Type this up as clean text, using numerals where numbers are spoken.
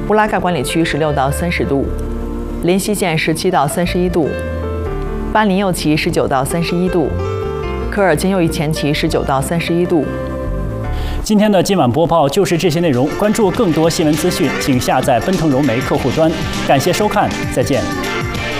布拉格管理区16到30度，林西县17到31度，巴林右旗19到31度，科尔金右翼前旗19到31度。 今天的今晚播报就是这些内容，关注更多新闻资讯，请下载奔腾融媒客户端。感谢收看，再见。